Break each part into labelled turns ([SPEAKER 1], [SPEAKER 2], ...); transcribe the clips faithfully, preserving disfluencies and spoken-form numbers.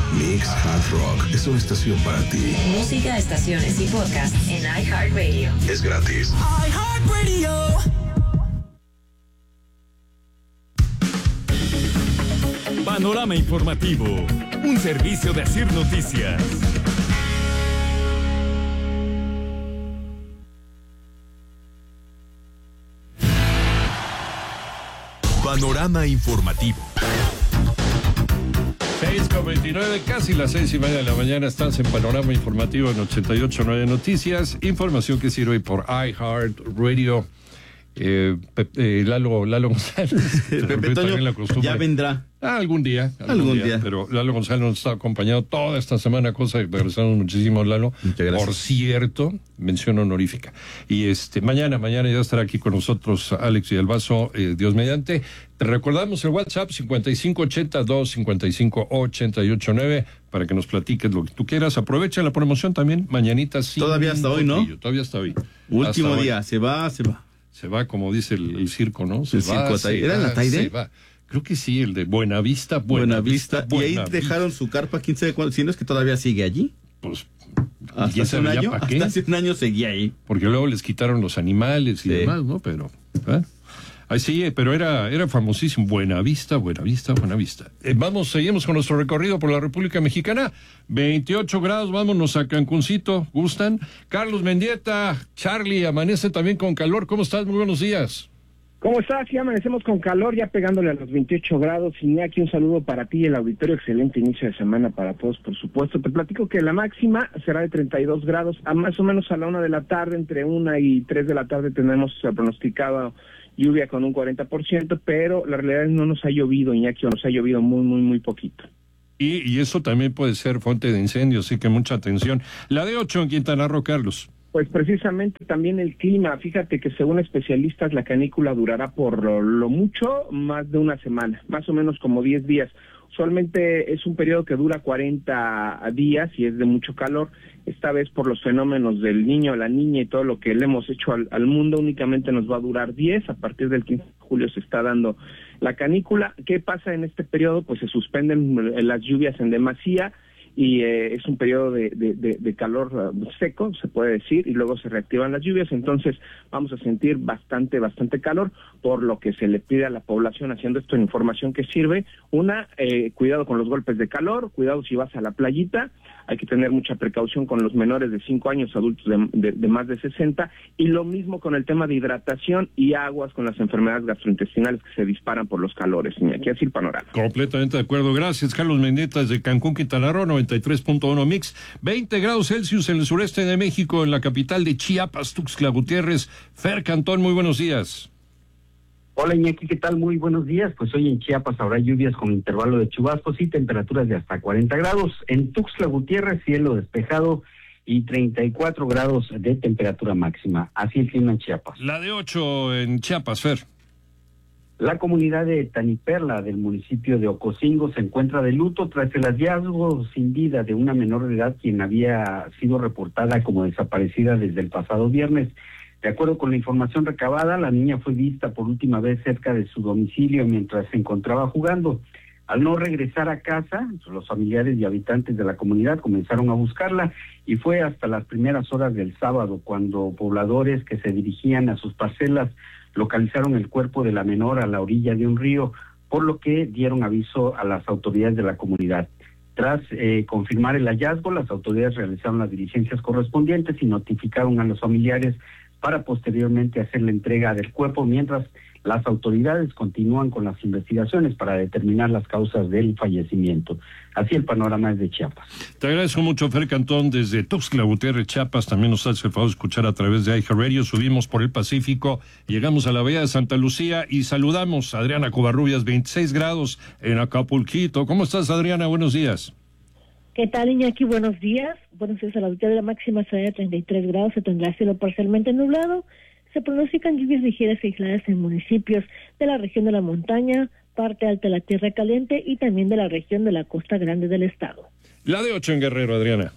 [SPEAKER 1] Mix Hard Rock es una estación para ti.
[SPEAKER 2] Música, estaciones y podcast en iHeartRadio.
[SPEAKER 1] Es gratis.
[SPEAKER 3] iHeartRadio.
[SPEAKER 4] Panorama Informativo, un servicio de Asir Noticias.
[SPEAKER 1] Panorama Informativo.
[SPEAKER 5] seis con veintinueve, casi las seis y media de la mañana, estás en Panorama Informativo en ochenta y ocho punto nueve Noticias. Información que sirve por iHeartRadio. Eh, eh, Lalo, Lalo González.
[SPEAKER 6] Pepe Toño, ya vendrá.
[SPEAKER 5] Ah, algún día. Algún,
[SPEAKER 6] algún
[SPEAKER 5] día,
[SPEAKER 6] día.
[SPEAKER 5] Pero Lalo González nos está acompañado toda esta semana, cosa que te agradecemos muchísimo, Lalo.
[SPEAKER 6] Muchas gracias.
[SPEAKER 5] Por cierto, mención honorífica. Y este mañana, mañana ya estará aquí con nosotros Alex y Albazo, eh, Dios mediante. Te recordamos el WhatsApp cincuenta y cinco ochenta y dos cincuenta y cinco ochenta y ocho nueve para que nos platiques lo que tú quieras. Aprovecha la promoción también, mañanita.
[SPEAKER 6] Todavía hasta hoy, ¿no?
[SPEAKER 5] Todavía hasta hoy.
[SPEAKER 6] Último
[SPEAKER 5] hasta
[SPEAKER 6] día,
[SPEAKER 5] hoy.
[SPEAKER 6] se va, se va.
[SPEAKER 5] Se va, como dice el, el circo, ¿no? Se
[SPEAKER 6] el
[SPEAKER 5] va,
[SPEAKER 6] circo
[SPEAKER 5] se
[SPEAKER 6] ¿Era
[SPEAKER 5] va,
[SPEAKER 6] en la Taide?
[SPEAKER 5] Se va. Creo que sí, el de Buenavista,
[SPEAKER 6] Buenavista.
[SPEAKER 5] Buenavista.
[SPEAKER 6] Y ahí
[SPEAKER 5] Buena
[SPEAKER 6] dejaron
[SPEAKER 5] Vista.
[SPEAKER 6] su carpa, quién sabe cuándo. Si no es que todavía sigue allí.
[SPEAKER 5] Pues,
[SPEAKER 6] Hasta
[SPEAKER 5] ¿quién
[SPEAKER 6] hace un
[SPEAKER 5] sabe ya
[SPEAKER 6] año,
[SPEAKER 5] para qué?
[SPEAKER 6] hasta hace un año seguía ahí.
[SPEAKER 5] Porque luego les quitaron los animales y
[SPEAKER 6] Sí.
[SPEAKER 5] demás, ¿no? Pero, ¿eh? Ahí sí, pero era, era famosísimo. Buenavista, Buenavista, Buenavista. Eh, vamos, seguimos con nuestro recorrido por la República Mexicana. veintiocho grados, vámonos a Cancuncito. ¿Gustan? Carlos Mendieta, Charlie, amanece también con calor. ¿Cómo estás? Muy buenos días.
[SPEAKER 7] ¿Cómo estás? Ya amanecemos con calor, ya pegándole a los veintiocho grados. Iñaki, un saludo para ti y el auditorio. Excelente inicio de semana para todos, por supuesto. Te platico que la máxima será de treinta y dos grados. A más o menos a la una de la tarde, entre una y tres de la tarde, tenemos pronosticado lluvia con un cuarenta por ciento, pero la realidad es que no nos ha llovido, Iñaki, o nos ha llovido muy, muy, muy poquito.
[SPEAKER 5] Y, y eso también puede ser fuente de incendios, así que mucha atención. La de ocho en Quintana Roo, Carlos.
[SPEAKER 7] Pues precisamente también el clima. Fíjate que según especialistas la canícula durará por lo, lo mucho más de una semana, más o menos como diez días. Usualmente es un periodo que dura cuarenta días y es de mucho calor. Esta vez por los fenómenos del niño, la niña y todo lo que le hemos hecho al, al mundo, únicamente nos va a durar diez. A partir del quince de julio se está dando la canícula. ¿Qué pasa en este periodo? Pues se suspenden las lluvias en demasía y eh, es un periodo de, de, de, de calor uh, seco, se puede decir, y luego se reactivan las lluvias. Entonces vamos a sentir bastante, bastante calor, por lo que se le pide a la población, haciendo esto en información que sirve, una, eh, cuidado con los golpes de calor, cuidado si vas a la playita, hay que tener mucha precaución con los menores de cinco años, adultos de, de, de más de sesenta, y lo mismo con el tema de hidratación y aguas con las enfermedades gastrointestinales que se disparan por los calores. Y aquí es el panorama.
[SPEAKER 5] Completamente de acuerdo. Gracias, Carlos Mendieta, desde Cancún, Quintana Roo, noventa y tres punto uno Mix. veinte grados Celsius en el sureste de México, en la capital de Chiapas, Tuxtla Gutiérrez. Fer Cantón, muy buenos días.
[SPEAKER 8] Hola Iñaki, ¿qué tal? Muy buenos días. Pues hoy en Chiapas habrá lluvias con intervalo de chubascos y temperaturas de hasta cuarenta grados. En Tuxtla Gutiérrez, cielo despejado y treinta y cuatro grados de temperatura máxima. Así el clima en Chiapas.
[SPEAKER 5] La de ocho en Chiapas, Fer.
[SPEAKER 8] La comunidad de Taniperla del municipio de Ocosingo se encuentra de luto tras el hallazgo sin vida de una menor de edad quien había sido reportada como desaparecida desde el pasado viernes. De acuerdo con la información recabada, la niña fue vista por última vez cerca de su domicilio mientras se encontraba jugando. Al no regresar a casa, los familiares y habitantes de la comunidad comenzaron a buscarla y fue hasta las primeras horas del sábado cuando pobladores que se dirigían a sus parcelas localizaron el cuerpo de la menor a la orilla de un río, por lo que dieron aviso a las autoridades de la comunidad. Tras eh, confirmar el hallazgo, las autoridades realizaron las diligencias correspondientes y notificaron a los familiares para posteriormente hacer la entrega del cuerpo, mientras las autoridades continúan con las investigaciones para determinar las causas del fallecimiento. Así el panorama es de Chiapas.
[SPEAKER 5] Te agradezco mucho, Fer Cantón, desde Tuxtla Gutiérrez, Chiapas. También nos hace el favor de escuchar a través de iHeartRadio. Subimos por el Pacífico, llegamos a la bahía de Santa Lucía y saludamos a Adriana Covarrubias, veintiséis grados en Acapulquito. ¿Cómo estás, Adriana? Buenos días.
[SPEAKER 9] ¿Qué tal, Iñaki? Buenos días. Buenos días a la auditoría. La máxima será de treinta y tres grados, se tendrá cielo parcialmente nublado. Se pronostican lluvias ligeras y aisladas en municipios de la región de la montaña, parte alta de la Tierra Caliente y también de la región de la Costa Grande del estado.
[SPEAKER 5] La de ocho en Guerrero, Adriana.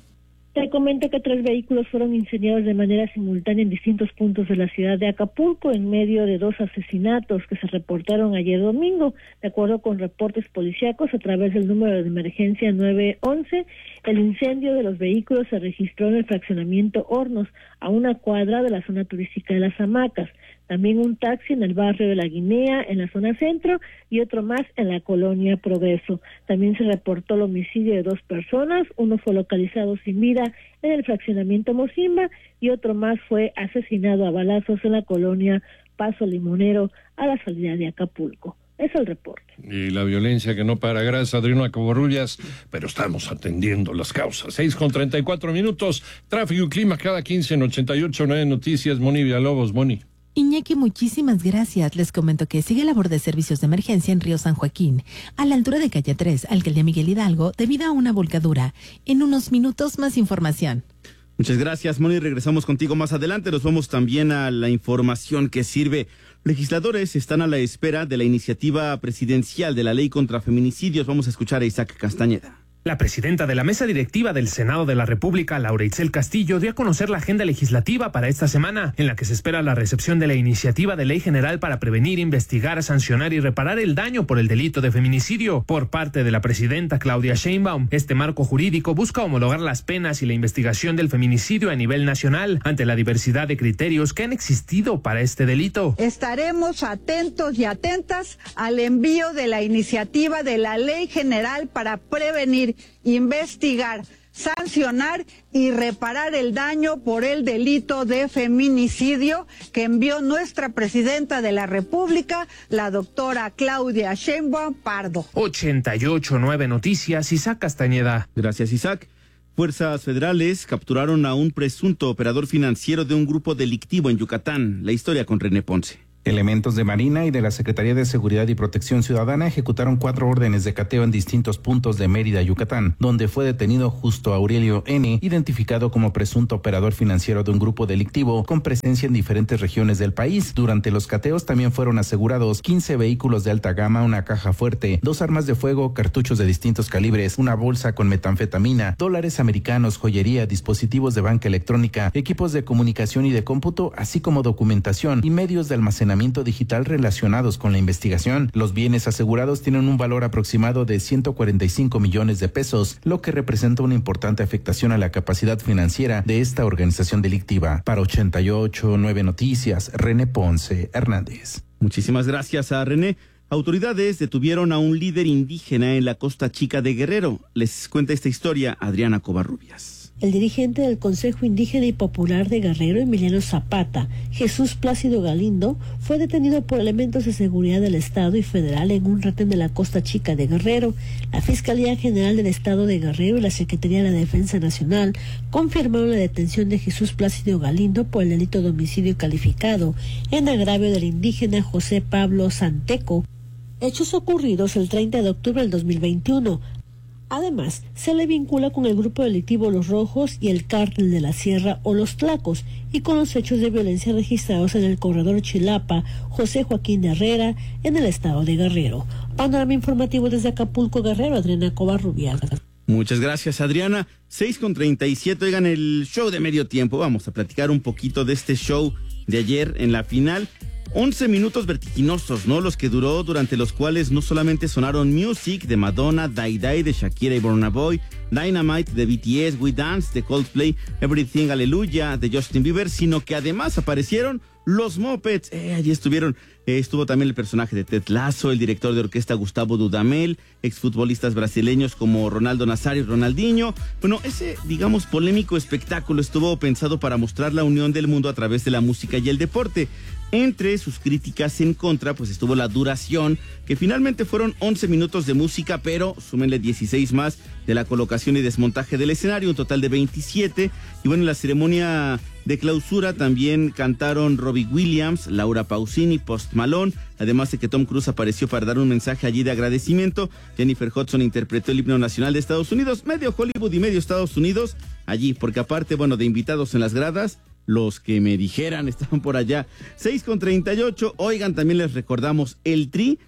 [SPEAKER 9] Te comento que tres vehículos fueron incendiados de manera simultánea en distintos puntos de la ciudad de Acapulco en medio de dos asesinatos que se reportaron ayer domingo. De acuerdo con reportes policíacos a través del número de emergencia nueve once, el incendio de los vehículos se registró en el fraccionamiento Hornos, a una cuadra de la zona turística de Las Hamacas. También un taxi en el barrio de La Guinea, en la zona centro, y otro más en la colonia Progreso. También se reportó el homicidio de dos personas, uno fue localizado sin vida en el fraccionamiento Mocimba y otro más fue asesinado a balazos en la colonia Paso Limonero, a la salida de Acapulco. Es el reporte.
[SPEAKER 5] Y la violencia que no para. Gracias, Adriana Covarrubias, pero estamos atendiendo las causas. seis con treinta y cuatro minutos, tráfico y clima cada quince en ochenta y ocho punto nueve Noticias. Moni Villalobos, Moni.
[SPEAKER 3] Iñaki, muchísimas gracias. Les comento que sigue labor de servicios de emergencia en Río San Joaquín, a la altura de calle tres, alcaldía Miguel Hidalgo, debido a una volcadura. En unos minutos más información.
[SPEAKER 6] Muchas gracias, Moni. Regresamos contigo más adelante. Nos vamos también a la información que sirve. Legisladores están a la espera de la iniciativa presidencial de la ley contra feminicidios. Vamos a escuchar a Isaac Castañeda.
[SPEAKER 10] La presidenta de la mesa directiva del Senado de la República, Laura Itzel Castillo, dio a conocer la agenda legislativa para esta semana, en la que se espera la recepción de la iniciativa de ley general para prevenir, investigar, sancionar y reparar el daño por el delito de feminicidio. Por parte de la presidenta Claudia Sheinbaum, este marco jurídico busca homologar las penas y la investigación del feminicidio a nivel nacional, ante la diversidad de criterios que han existido para este delito.
[SPEAKER 11] Estaremos atentos y atentas al envío de la iniciativa de la ley general para prevenir, investigar, sancionar y reparar el daño por el delito de feminicidio que envió nuestra presidenta de la República, la doctora Claudia Sheinbaum Pardo.
[SPEAKER 10] ochenta y ocho punto nueve Noticias, Isaac Castañeda.
[SPEAKER 6] Gracias, Isaac. Fuerzas federales capturaron a un presunto operador financiero de un grupo delictivo en Yucatán. La historia con René Ponce.
[SPEAKER 12] Elementos de Marina y de la Secretaría de Seguridad y Protección Ciudadana ejecutaron cuatro órdenes de cateo en distintos puntos de Mérida, Yucatán, donde fue detenido Justo Aurelio N., identificado como presunto operador financiero de un grupo delictivo con presencia en diferentes regiones del país. Durante los cateos también fueron asegurados quince vehículos de alta gama, una caja fuerte, dos armas de fuego, cartuchos de distintos calibres, una bolsa con metanfetamina, dólares americanos, joyería, dispositivos de banca electrónica, equipos de comunicación y de cómputo, así como documentación y medios de almacenamiento digital relacionados con la investigación. Los bienes asegurados tienen un valor aproximado de ciento cuarenta y cinco millones de pesos, lo que representa una importante afectación a la capacidad financiera de esta organización delictiva. Para ochenta y ocho punto nueve Noticias, René Ponce Hernández.
[SPEAKER 6] Muchísimas gracias a René. Autoridades detuvieron a un líder indígena en la Costa Chica de Guerrero. Les cuenta esta historia Adriana Covarrubias.
[SPEAKER 9] El dirigente del Consejo Indígena y Popular de Guerrero, Emiliano Zapata, Jesús Plácido Galindo, fue detenido por elementos de seguridad del Estado y federal en un retén de la Costa Chica de Guerrero. La Fiscalía General del Estado de Guerrero y la Secretaría de la Defensa Nacional confirmaron la detención de Jesús Plácido Galindo por el delito de homicidio calificado en agravio del indígena José Pablo Santeco, hechos ocurridos el treinta de octubre del dos mil veintiuno. Además, se le vincula con el grupo delictivo Los Rojos y el Cártel de la Sierra o Los Tlacos, y con los hechos de violencia registrados en el corredor Chilapa José Joaquín Herrera en el estado de Guerrero. Panorama informativo desde Acapulco, Guerrero, Adriana Covarrubias.
[SPEAKER 6] Muchas gracias, Adriana. seis con treinta y siete, oigan, el show de medio tiempo. Vamos a platicar un poquito de este show de ayer en la final. once minutos vertiginosos, ¿no? Los que duró, durante los cuales no solamente sonaron Music de Madonna, Die Die de Shakira y Burna Boy, Dynamite de B T S, We Dance de Coldplay, Everything Hallelujah de Justin Bieber, sino que además aparecieron los Muppets. Eh, allí estuvieron, eh, estuvo también el personaje de Ted Lasso, el director de orquesta Gustavo Dudamel, exfutbolistas brasileños como Ronaldo Nazario y Ronaldinho. Bueno, ese, digamos, polémico espectáculo estuvo pensado para mostrar la unión del mundo a través de la música y el deporte. Entre sus críticas en contra, pues estuvo la duración, que finalmente fueron once minutos de música, pero súmenle dieciséis más de la colocación y desmontaje del escenario, un total de veintisiete. Y bueno, en la ceremonia de clausura también cantaron Robbie Williams, Laura Pausini, Post Malone, además de que Tom Cruise apareció para dar un mensaje allí de agradecimiento. Jennifer Hudson interpretó el himno nacional de Estados Unidos, medio Hollywood y medio Estados Unidos allí, porque aparte, bueno, de invitados en las gradas, los que me dijeran estaban por allá. seis con treinta y ocho, oigan, también les recordamos el Tri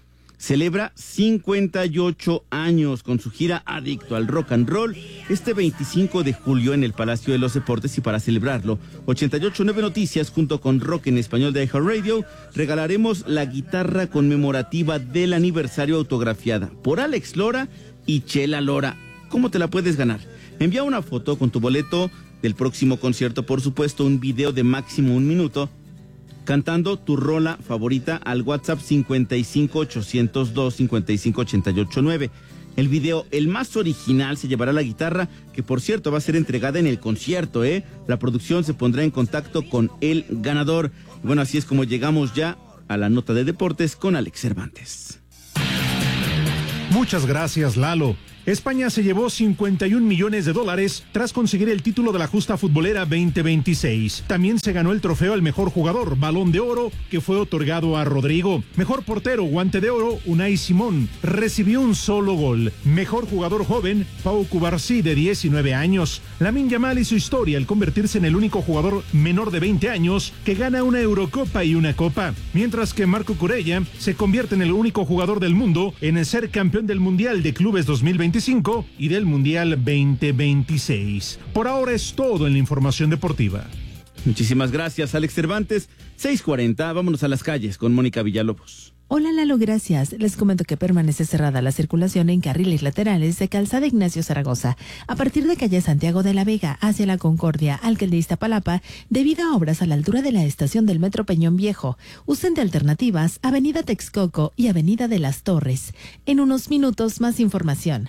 [SPEAKER 6] celebra cincuenta y ocho años con su gira Adicto al Rock and Roll este veinticinco de julio en el Palacio de los Deportes, y para celebrarlo, ochenta y ocho punto nueve Noticias junto con Rock en Español de iHeartRadio regalaremos la guitarra conmemorativa del aniversario autografiada por Alex Lora y Chela Lora. ¿Cómo te la puedes ganar? Envía una foto con tu boleto del próximo concierto, por supuesto un video de máximo un minuto cantando tu rola favorita al WhatsApp cincuenta y cinco, ochocientos dos, cincuenta y cinco, ochenta y ocho nueve. El video, el más original, se llevará la guitarra, que por cierto va a ser entregada en el concierto, ¿eh? La producción se pondrá en contacto con el ganador. Bueno, así es como llegamos ya a la nota de deportes con Alex Cervantes.
[SPEAKER 13] Muchas gracias, Lalo. España se llevó cincuenta y un millones de dólares tras conseguir el título de la justa futbolera veinte veintiséis. También se ganó el trofeo al mejor jugador, Balón de Oro, que fue otorgado a Rodrigo. Mejor portero, Guante de Oro, Unai Simón, recibió un solo gol. Mejor jugador joven, Pau Cubarsí, de diecinueve años. Lamine Yamal y su historia al convertirse en el único jugador menor de veinte años que gana una Eurocopa y una Copa. Mientras que Marco Curella se convierte en el único jugador del mundo en ser campeón del Mundial de Clubes dos mil veinticinco y del Mundial veinte veintiséis. Por ahora es todo en la información deportiva.
[SPEAKER 6] Muchísimas gracias, Alex Cervantes. seis cuarenta, vámonos a las calles con Mónica Villalobos.
[SPEAKER 3] Hola Lalo, gracias. Les comento que permanece cerrada la circulación en carriles laterales de Calzada Ignacio Zaragoza, a partir de calle Santiago de la Vega hacia la Concordia, Alcaldía Iztapalapa, debido a obras a la altura de la estación del Metro Peñón Viejo. Usen de alternativas Avenida Texcoco y Avenida de las Torres. En unos minutos más información.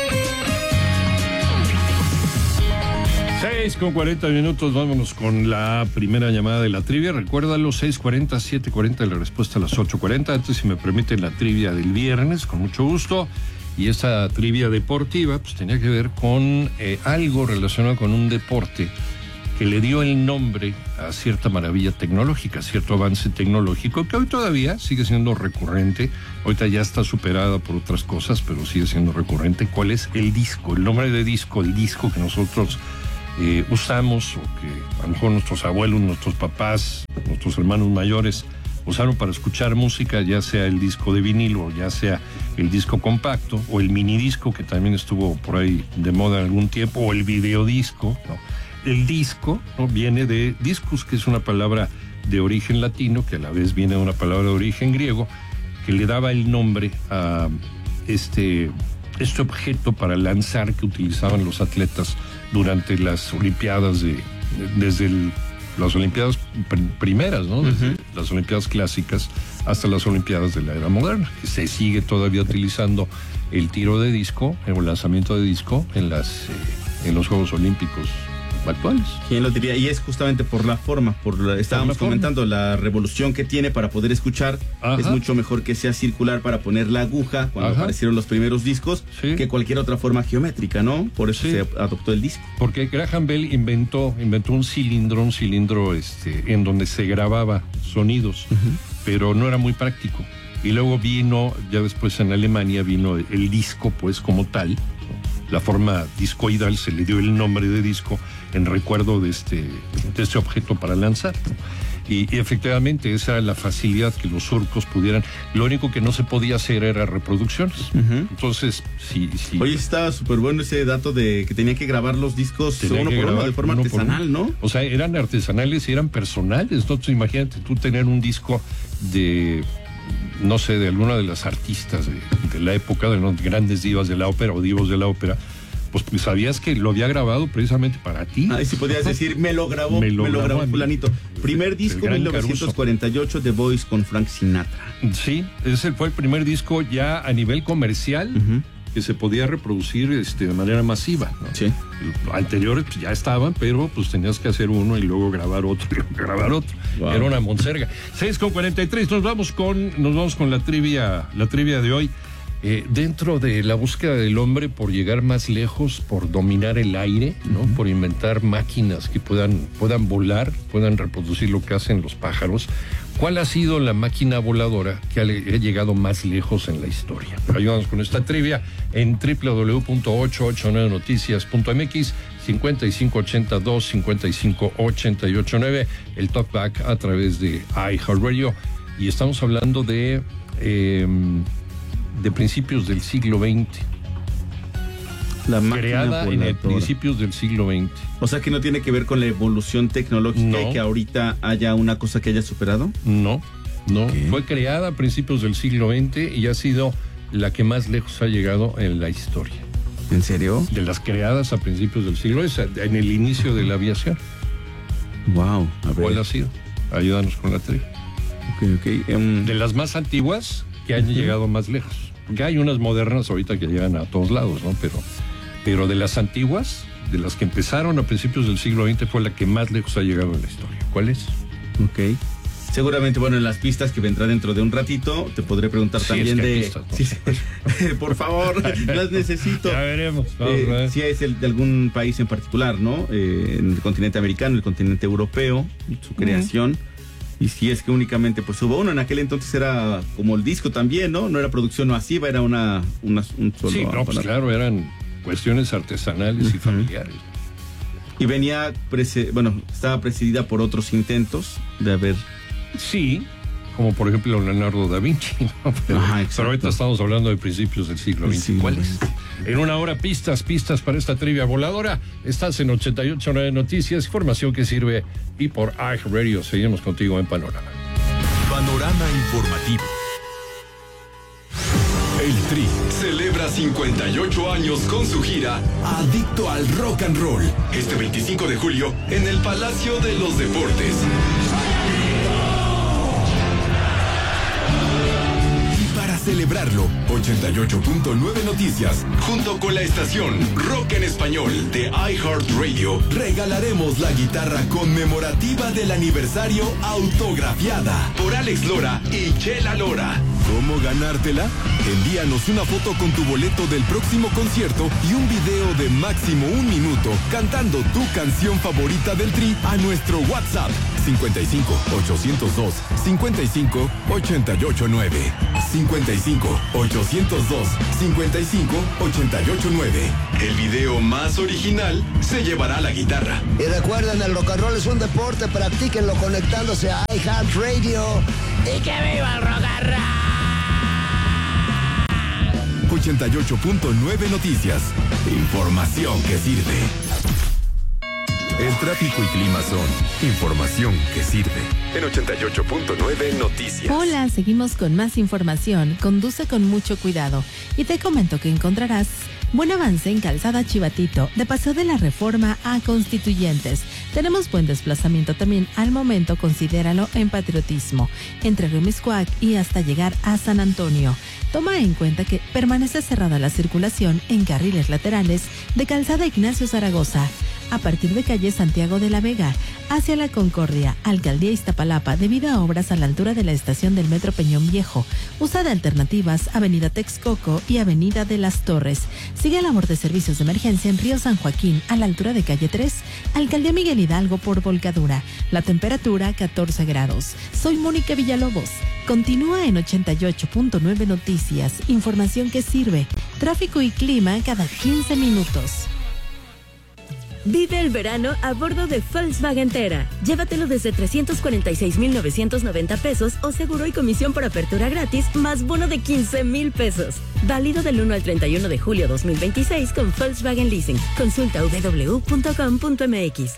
[SPEAKER 5] seis con cuarenta minutos, vámonos con la primera llamada de la trivia. Recuérdalo, seis cuarenta, siete cuarenta, la respuesta a las ocho cuarenta. Antes, si me permiten, la trivia del viernes, con mucho gusto. Y esa trivia deportiva, pues tenía que ver con eh, algo relacionado con un deporte que le dio el nombre a cierta maravilla tecnológica, cierto avance tecnológico que hoy todavía sigue siendo recurrente. Ahorita ya está superada por otras cosas, pero sigue siendo recurrente. ¿Cuál es? El disco, el nombre de disco, el disco que nosotros eh, usamos, o que a lo mejor nuestros abuelos, nuestros papás, nuestros hermanos mayores usaron para escuchar música, ya sea el disco de vinilo, o ya sea el disco compacto, o el minidisco, que también estuvo por ahí de moda en algún tiempo, o el videodisco, ¿no? El disco, ¿no?, viene de discus, que es una palabra de origen latino, que a la vez viene de una palabra de origen griego, que le daba el nombre a este, este objeto para lanzar que utilizaban los atletas durante las Olimpiadas, de, de desde el, las Olimpiadas pr- primeras, ¿no? Desde uh-huh. las Olimpiadas clásicas hasta las Olimpiadas de la era moderna, que se sigue todavía utilizando el tiro de disco, el lanzamiento de disco en, las, eh, en los Juegos Olímpicos actuales.
[SPEAKER 6] ¿Quién lo diría? Y es justamente por la forma, por la, estábamos por la comentando forma. La revolución que tiene para poder escuchar. Ajá. Es mucho mejor que sea circular para poner la aguja cuando Ajá. aparecieron los primeros discos, sí, que cualquier otra forma geométrica, ¿no? Por eso sí. se adoptó el disco.
[SPEAKER 5] Porque Graham Bell inventó, inventó un cilindro, un cilindro este, en donde se grababa sonidos, uh-huh. pero no era muy práctico. Y luego vino, ya después en Alemania vino el, el disco, pues como tal. La forma discoidal, se le dio el nombre de disco en recuerdo de este, de este objeto para lanzar. Y, y efectivamente esa era la facilidad que los surcos pudieran. Lo único que no se podía hacer era reproducciones. Uh-huh. Entonces, sí, sí.
[SPEAKER 6] Oye, estaba súper bueno ese dato de que tenía que grabar los discos uno por uno de forma artesanal, ¿no?
[SPEAKER 5] O sea, eran artesanales y eran personales. Entonces, imagínate tú tener un disco de, no sé, de alguna de las artistas de, de la época, de los grandes divas de la ópera o divos de la ópera, pues, pues sabías que lo había grabado precisamente para ti.
[SPEAKER 6] Ah, y si podías decir, me lo grabó, me lo, me lo grabó, grabó fulanito. Primer el, disco, el mil novecientos cuarenta y ocho, The Voice con Frank Sinatra.
[SPEAKER 5] Sí, ese fue el primer disco ya a nivel comercial, uh-huh, que se podía reproducir este, de manera masiva, ¿no?
[SPEAKER 6] Sí.
[SPEAKER 5] Anteriores pues, ya estaban, pero pues tenías que hacer uno y luego grabar otro y luego grabar otro. Wow. Era una monserga. seis con cuarenta y tres, nos vamos con, nos vamos con la trivia, la trivia de hoy. Eh, dentro de la búsqueda del hombre por llegar más lejos, por dominar el aire, ¿no? Uh-huh. Por inventar máquinas que puedan, puedan volar, puedan reproducir lo que hacen los pájaros, ¿cuál ha sido la máquina voladora que ha, ha llegado más lejos en la historia? Ayúdanos con esta trivia en doble u doble u doble u punto ochocientos ochenta y nueve noticias punto m x, cincuenta y cinco ochenta y dos, cincuenta y cinco ochenta y ocho nueve, el talkback a través de iHeartRadio. Y estamos hablando de... Eh, de principios del siglo veinte.
[SPEAKER 6] La máquina
[SPEAKER 5] creada en el
[SPEAKER 6] voladora.
[SPEAKER 5] principios del siglo veinte.
[SPEAKER 6] O sea que no tiene que ver con la evolución tecnológica
[SPEAKER 5] No.
[SPEAKER 6] y que ahorita haya una cosa que haya superado.
[SPEAKER 5] No, no.
[SPEAKER 6] ¿Qué?
[SPEAKER 5] Fue creada a principios del siglo veinte y ha sido la que más lejos ha llegado en la historia.
[SPEAKER 6] ¿En serio?
[SPEAKER 5] De las creadas a principios del siglo veinte, en el inicio de la aviación.
[SPEAKER 6] Wow. A ver.
[SPEAKER 5] ¿Cuál ha sido? Ayúdanos con la trivia.
[SPEAKER 6] Ok, ok. Um,
[SPEAKER 5] De las más antiguas que han
[SPEAKER 6] uh-huh.
[SPEAKER 5] llegado más lejos. Porque hay unas modernas ahorita que llegan a todos lados, ¿no? Pero, pero de las antiguas, de las que empezaron a principios del siglo veinte, fue la que más lejos ha llegado en la historia. ¿Cuál es?
[SPEAKER 6] Ok. Seguramente, bueno, en las pistas que vendrá dentro de un ratito, te podré preguntar
[SPEAKER 5] Sí,
[SPEAKER 6] también
[SPEAKER 5] es que hay
[SPEAKER 6] de...
[SPEAKER 5] pistas, ¿no?
[SPEAKER 6] Sí, sí. Por favor, las necesito.
[SPEAKER 5] Ya veremos. Vamos
[SPEAKER 6] Eh,
[SPEAKER 5] a ver.
[SPEAKER 6] si es el de algún país en particular, ¿no? Eh, en el continente americano, el continente europeo, su creación. Y si es que únicamente pues hubo uno, en aquel entonces era como el disco también, ¿no? No era producción masiva, era una, una un solo
[SPEAKER 5] Sí, no, pues
[SPEAKER 6] aparato.
[SPEAKER 5] claro, eran cuestiones artesanales y familiares.
[SPEAKER 6] Y venía, prese- bueno, estaba presidida por otros intentos de haber...
[SPEAKER 5] Sí, como por ejemplo Leonardo da Vinci, ¿no? Pero,
[SPEAKER 6] Ajá, exacto.
[SPEAKER 5] pero ahorita estamos hablando de principios del siglo
[SPEAKER 6] El
[SPEAKER 5] veinte.
[SPEAKER 6] siglo
[SPEAKER 5] ¿Cuál es? En una hora, pistas, pistas para esta trivia voladora. Estás en ochenta y ocho punto nueve Noticias, información que sirve. Y por iHeartRadio, seguimos contigo en Panorama.
[SPEAKER 1] Panorama informativo. El Tri celebra cincuenta y ocho años con su gira Adicto al Rock and Roll. Este veinticinco de julio en el Palacio de los Deportes. Y para celebrarlo, ochenta y ocho punto nueve Noticias, junto con la estación Rock en Español de iHeartRadio, regalaremos la guitarra conmemorativa del aniversario autografiada por Alex Lora y Chela Lora. ¿Cómo ganártela? Envíanos una foto con tu boleto del próximo concierto y un video de máximo un minuto cantando tu canción favorita del Tri a nuestro WhatsApp cincuenta y cinco, ochocientos dos, cincuenta y cinco, ochenta y ocho nueve. cincuenta y cinco, ochocientos dos, cincuenta y cinco, ochenta y ocho nueve. El video más original se llevará la guitarra.
[SPEAKER 14] Y recuerden, el rock and roll es un deporte, practíquenlo conectándose a iHeartRadio. ¡Y que viva el rock and roll!
[SPEAKER 1] ochenta y ocho punto nueve Noticias. Información que sirve. El tráfico y clima son información que sirve. En ochenta y ocho punto nueve Noticias.
[SPEAKER 3] Hola, seguimos con más información. Conduce con mucho cuidado. Y te comento que encontrarás buen avance en Calzada Chivatito, de Paseo de la Reforma a Constituyentes. Tenemos buen desplazamiento también al momento, considéralo en patriotismo, entre Río Miscuac y hasta llegar a San Antonio. Toma en cuenta que permanece cerrada la circulación en carriles laterales de Calzada Ignacio Zaragoza, a partir de calle Santiago de la Vega, hacia la Concordia, Alcaldía Iztapalapa, debido a obras a la altura de la estación del Metro Peñón Viejo. Usa de alternativas Avenida Texcoco y Avenida de las Torres. Sigue labor de servicios de emergencia en Río San Joaquín, a la altura de calle tres, Alcaldía Miguel Hidalgo por volcadura. La temperatura catorce grados. Soy Mónica Villalobos. Continúa en ochenta y ocho punto nueve Noticias. Información que sirve. Tráfico y clima cada quince minutos.
[SPEAKER 15] Vive el verano a bordo de Volkswagen Tera. Llévatelo desde trescientos cuarenta y seis mil novecientos noventa pesos o seguro y comisión por apertura gratis más bono de quince mil pesos. Válido del uno al treinta y uno de julio dos mil veintiséis con Volkswagen Leasing. Consulta w w w punto com punto m x.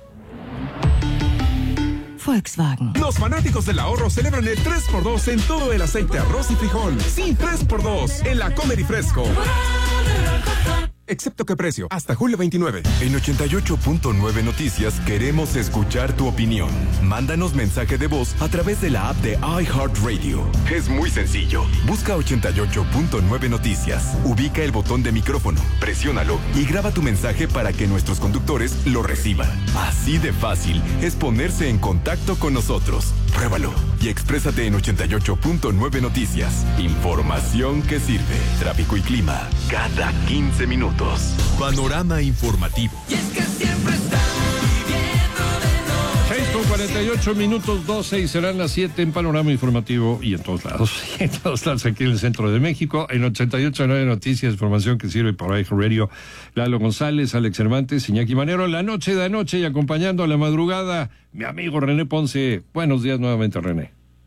[SPEAKER 16] Volkswagen. Los fanáticos del ahorro celebran el tres por dos en todo el aceite, arroz y frijol. Sí, tres por dos en la Comer y Fresco. Excepto que precio, hasta julio veintinueve.
[SPEAKER 1] En ochenta y ocho punto nueve Noticias queremos escuchar tu opinión. Mándanos mensaje de voz a través de la app de iHeartRadio. Es muy sencillo. Busca ochenta y ocho punto nueve Noticias. Ubica el botón de micrófono, presiónalo y graba tu mensaje para que nuestros conductores lo reciban. Así de fácil es ponerse en contacto con nosotros. Pruébalo y exprésate en ochenta y ocho punto nueve Noticias. Información que sirve. Tráfico y clima cada quince minutos. Panorama informativo.
[SPEAKER 5] seis con cuarenta y ocho minutos, doce y serán las siete en Panorama Informativo y en todos lados. En todos lados aquí en el centro de México. En ochenta y ocho punto nueve Noticias, información que sirve por iHeartRadio. Lalo González, Alex Cervantes, Iñaki Manero. La noche de anoche y acompañando a la madrugada, mi amigo René Ponce. Buenos días nuevamente, René.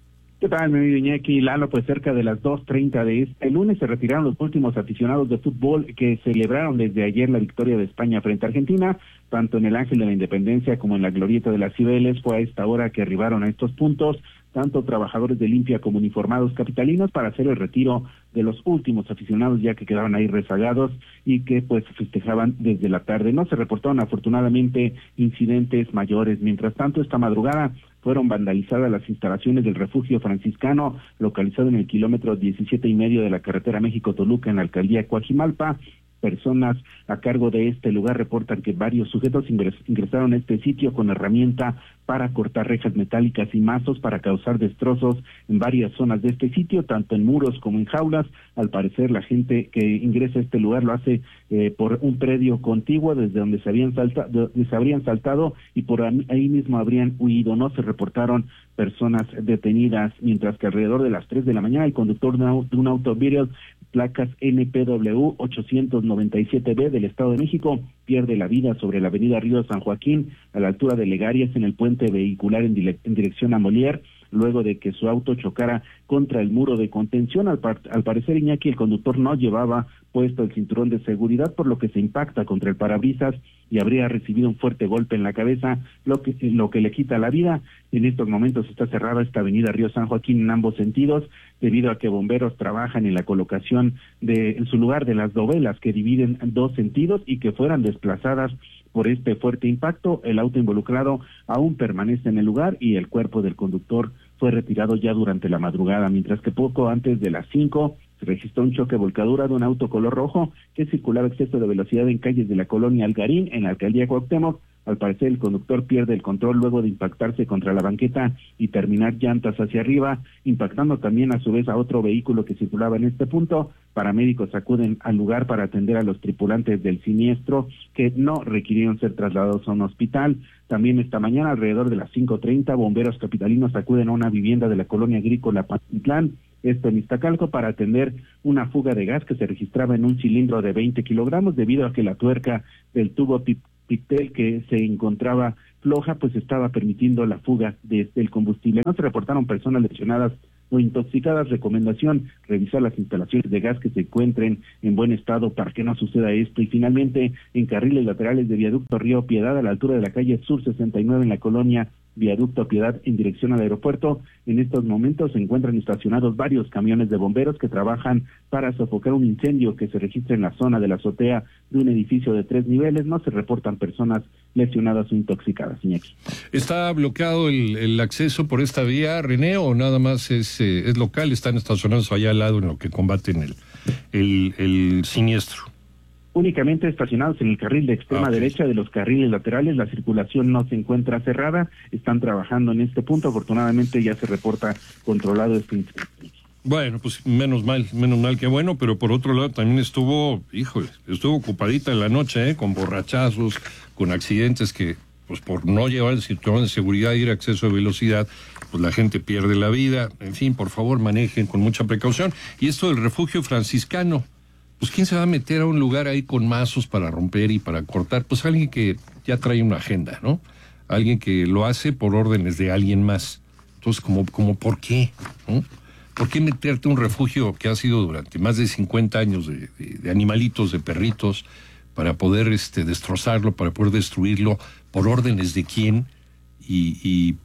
[SPEAKER 17] ¿Qué tal, mi amigo Iñaki? Lalo, pues cerca de las dos treinta de este lunes se retiraron los últimos aficionados de fútbol que celebraron desde ayer la victoria de España frente a Argentina, tanto en el Ángel de la Independencia como en la Glorieta de las Cibeles. Fue a esta hora que arribaron a estos puntos tanto trabajadores de limpia como uniformados capitalinos para hacer el retiro de los últimos aficionados, ya que quedaban ahí rezagados y que pues festejaban desde la tarde. No se reportaron afortunadamente incidentes mayores. Mientras tanto, esta madrugada fueron vandalizadas las instalaciones del refugio franciscano, localizado en el kilómetro diecisiete y medio de la carretera México-Toluca, en la alcaldía Coajimalpa. Personas a cargo de este lugar reportan que varios sujetos ingres, ingresaron a este sitio con herramienta para cortar rejas metálicas y mazos para causar destrozos en varias zonas de este sitio, tanto en muros como en jaulas. Al parecer, la gente que ingresa a este lugar lo hace eh, por un predio contiguo desde donde se habían saltado, se habrían saltado y por ahí mismo habrían huido. No se reportaron personas detenidas, mientras que alrededor de las tres de la mañana el conductor de un, de un auto Beetle placas N P W ochocientos noventa y siete B del Estado de México pierde la vida sobre la avenida Río San Joaquín, a la altura de Legarias, en el puente vehicular en, dile, en dirección a Molière, luego de que su auto chocara contra el muro de contención. Al, par, al parecer, Iñaki, el conductor no llevaba puesto el cinturón de seguridad, por lo que se impacta contra el parabrisas y habría recibido un fuerte golpe en la cabeza, lo que, lo que le quita la vida. En estos momentos está cerrada esta avenida Río San Joaquín en ambos sentidos, debido a que bomberos trabajan en la colocación de, en su lugar, de las dovelas que dividen dos sentidos y que fueran desplazadas por este fuerte impacto. El auto involucrado aún permanece en el lugar y el cuerpo del conductor fue retirado ya durante la madrugada, mientras que poco antes de las cinco se registró un choque volcadura de un auto color rojo que circulaba a exceso de velocidad en calles de la colonia Algarín, en la alcaldía Cuauhtémoc. Al parecer, el conductor pierde el control luego de impactarse contra la banqueta y terminar llantas hacia arriba, impactando también a su vez a otro vehículo que circulaba en este punto. Paramédicos acuden al lugar para atender a los tripulantes del siniestro, que no requirieron ser trasladados a un hospital. También esta mañana, alrededor de las cinco treinta, bomberos capitalinos acuden a una vivienda de la colonia agrícola Pantitlán, esto en Iztacalco, para atender una fuga de gas que se registraba en un cilindro de veinte kilogramos, debido a que la tuerca del tubo Pictel que se encontraba floja, pues estaba permitiendo la fuga de, del combustible. No se reportaron personas lesionadas o intoxicadas. Recomendación: revisar las instalaciones de gas que se encuentren en buen estado para que no suceda esto. Y finalmente, en carriles laterales de Viaducto Río Piedad, a la altura de la calle Sur sesenta y nueve en la colonia Viaducto Piedad en dirección al aeropuerto, en estos momentos se encuentran estacionados varios camiones de bomberos que trabajan para sofocar un incendio que se registra en la zona de la azotea de un edificio de tres niveles. No se reportan personas lesionadas o intoxicadas, Iñaki.
[SPEAKER 5] ¿Está bloqueado el, el acceso por esta vía, René, o nada más es, eh, es local? Están estacionados allá al lado en lo que combaten el, el, el siniestro.
[SPEAKER 17] Únicamente estacionados en el carril de extrema okay. derecha de los carriles laterales. La circulación no se encuentra cerrada. Están trabajando en este punto. Afortunadamente ya se reporta controlado este incidente.
[SPEAKER 5] Bueno, pues menos mal, menos mal que bueno, pero por otro lado también estuvo, híjole, estuvo ocupadita en la noche, ¿eh? Con borrachazos, con accidentes que, pues por no llevar el cinturón de seguridad y ir a exceso de velocidad, pues la gente pierde la vida. En fin, por favor, manejen con mucha precaución. Y esto del refugio franciscano, pues ¿quién se va a meter a un lugar ahí con mazos para romper y para cortar? Pues alguien que ya trae una agenda, ¿no? Alguien que lo hace por órdenes de alguien más. Entonces, como, como ¿por qué? ¿no? ¿Por qué meterte a un refugio que ha sido durante más de cincuenta años de, de, de animalitos, de perritos, para poder este, destrozarlo, para poder destruirlo, por órdenes de quién y, y,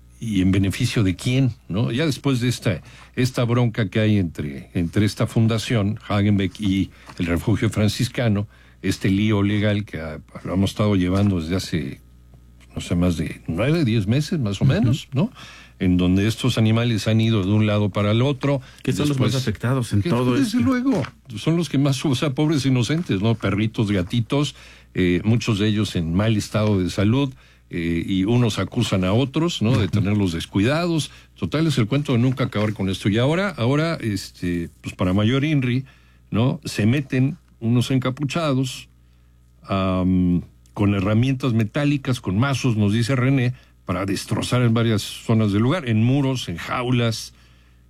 [SPEAKER 5] y en beneficio de quién, ¿no? Ya después de esta, esta bronca que hay entre, entre esta fundación, Hagenbeck, y el refugio franciscano, este lío legal que ha, lo hemos estado llevando desde hace, no sé, más de nueve, diez meses, más o menos, uh-huh. ¿no? En donde estos animales han ido de un lado para el otro.
[SPEAKER 6] Que son después, los más afectados en
[SPEAKER 5] que,
[SPEAKER 6] todo esto.
[SPEAKER 5] Desde luego, son los que más, o sea, pobres inocentes, ¿no? Perritos, gatitos, eh, muchos de ellos en mal estado de salud, eh, y unos acusan a otros, ¿no? De tenerlos descuidados. Total, es el cuento de nunca acabar con esto. Y ahora, ahora, este, pues para mayor INRI, ¿no? Se meten unos encapuchados, um, con herramientas metálicas, con mazos, nos dice René, para destrozar en varias zonas del lugar, en muros, en jaulas,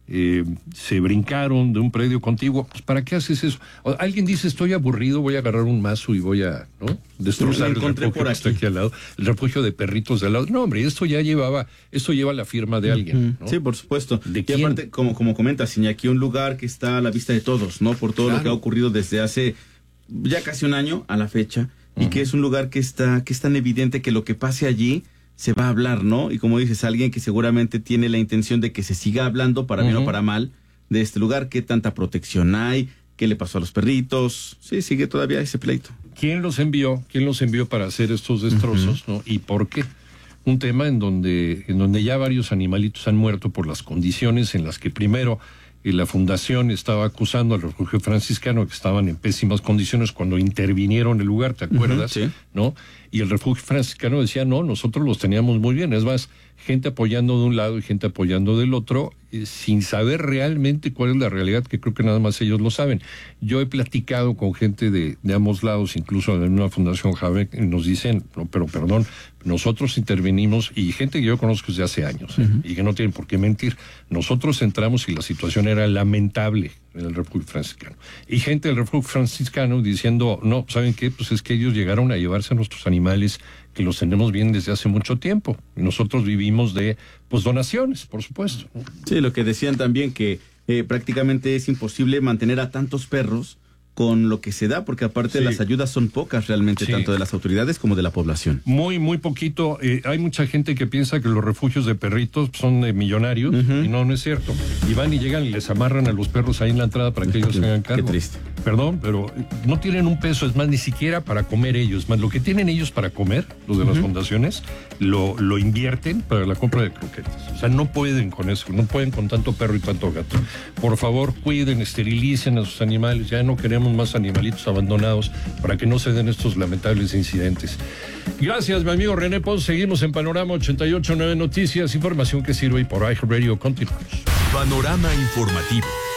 [SPEAKER 5] eh, se brincaron de un predio contiguo. Pues, ¿para qué haces eso? O, alguien dice, estoy aburrido, voy a agarrar un mazo y voy a, ¿no?, destrozar el refugio por que está aquí al lado, el refugio de perritos de al lado. No, hombre, esto ya llevaba, esto lleva la firma de alguien, ¿no?
[SPEAKER 6] Sí, por supuesto.
[SPEAKER 5] ¿De
[SPEAKER 6] y
[SPEAKER 5] quién?
[SPEAKER 6] aparte, como, como comentas, Iñaki, un lugar que está a la vista de todos, ¿no? Por todo claro. lo que ha ocurrido desde hace ya casi un año a la fecha, uh-huh. y que es un lugar que está, que es tan evidente que lo que pase allí se va a hablar, ¿no? Y como dices, alguien que seguramente tiene la intención de que se siga hablando, para uh-huh. bien o para mal, de este lugar, qué tanta protección hay, qué le pasó a los perritos. Sí, sigue todavía ese pleito.
[SPEAKER 5] ¿Quién los envió? ¿Quién los envió para hacer estos destrozos, uh-huh. ¿no? ¿Y por qué? Un tema en donde, en donde ya varios animalitos han muerto por las condiciones en las que primero eh, la fundación estaba acusando al refugio franciscano que estaban en pésimas condiciones cuando intervinieron el lugar, ¿te acuerdas? Uh-huh, sí. ¿No? Y el refugio franciscano decía, no, nosotros los teníamos muy bien. Es más, gente apoyando de un lado y gente apoyando del otro, eh, sin saber realmente cuál es la realidad, que creo que nada más ellos lo saben. Yo he platicado con gente de, de ambos lados, incluso en una fundación Javier, y nos dicen, no, pero perdón, nosotros intervenimos, y gente que yo conozco desde hace años, ¿eh? uh-huh. y que no tienen por qué mentir. Nosotros entramos y la situación era lamentable en el refugio franciscano. Y gente del refugio franciscano diciendo, no, ¿saben qué? Pues es que ellos llegaron a llevarse a nuestros animales que los tenemos bien desde hace mucho tiempo. Y nosotros vivimos de, pues, donaciones, por supuesto.
[SPEAKER 6] Sí, lo que decían también que eh, prácticamente es imposible mantener a tantos perros con lo que se da, porque aparte sí. las ayudas son pocas realmente, sí. tanto de las autoridades como de la población.
[SPEAKER 5] Muy, muy poquito. Eh, hay mucha gente que piensa que los refugios de perritos son de millonarios, uh-huh. y no, no es cierto. Y van y llegan y les amarran a los perros ahí en la entrada para que ellos se hagan cargo.
[SPEAKER 6] Qué triste.
[SPEAKER 5] Perdón, pero no tienen un peso, es más, ni siquiera para comer ellos. Más, lo que tienen ellos para comer, los de uh-huh. las fundaciones, lo, lo invierten para la compra de croquetas. O sea, no pueden con eso, no pueden con tanto perro y tanto gato. Por favor, cuiden, esterilicen a sus animales. Ya no queremos más animalitos abandonados para que no se den estos lamentables incidentes. Gracias, mi amigo René Pons. Seguimos en Panorama ochenta y ocho punto nueve Noticias, información que sirve, y por iHeartRadio continuamos.
[SPEAKER 1] Panorama informativo.